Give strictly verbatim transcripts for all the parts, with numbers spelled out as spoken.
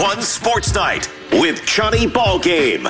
One Sports Night with Johnny Ballgame.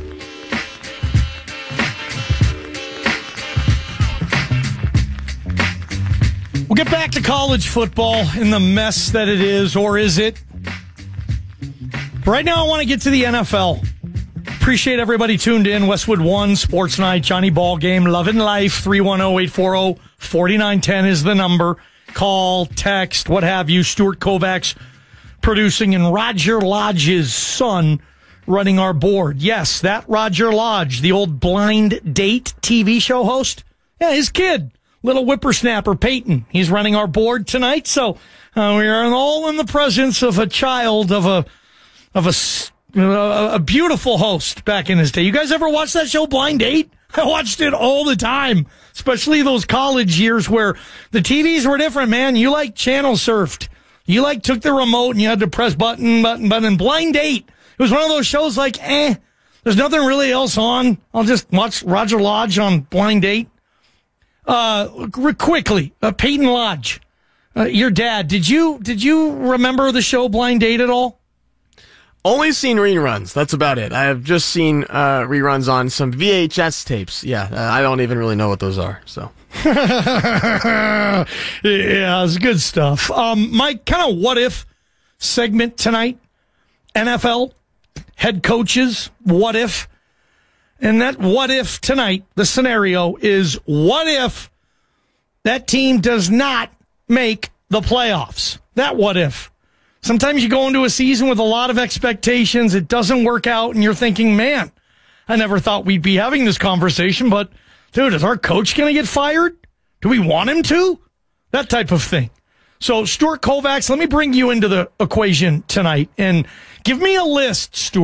We'll get back to college football in the mess that it is, or is it? Right now, I want to get to the N F L. Appreciate everybody tuned in. Westwood One Sports Night, Johnny Ballgame, Love and Life. three one zero, eight four zero, four nine one zero is the number. Call, text, what have you. Stuart Kovacs producing, and Roger Lodge's son running our board. Yes, that Roger Lodge, the old Blind Date T V show host. Yeah, his kid, little whippersnapper Peyton. He's running our board tonight. So uh, we are all in the presence of a child of a of a, a beautiful host back in his day. You guys ever watch that show, Blind Date? I watched it all the time, especially those college years where the T Vs were different, man. You like channel surfed. You like took the remote and you had to press button, button, button. Blind Date. It was one of those shows like, eh, there's nothing really else on. I'll just watch Roger Lodge on Blind Date. Uh, quickly, uh, Peyton Lodge, uh, your dad, did you, did you remember the show Blind Date at all? Only seen reruns. That's about it. I have just seen uh, reruns on some V H S tapes. Yeah, uh, I don't even really know what those are. So, yeah, it's good stuff. Um, my kind of what if segment tonight: N F L head coaches. What if? And that what if tonight? The scenario is what if that team does not make the playoffs? That what if. Sometimes you go into a season with a lot of expectations. It doesn't work out, and you're thinking, man, I never thought we'd be having this conversation, but, dude, is our coach going to get fired? Do we want him to? That type of thing. So, Stuart Kovacs, let me bring you into the equation tonight, and give me a list, Stuart.